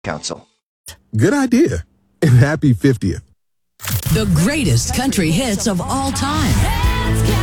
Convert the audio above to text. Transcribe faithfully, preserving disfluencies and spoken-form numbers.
Council. Good idea. And happy fiftieth. The greatest country hits of all time.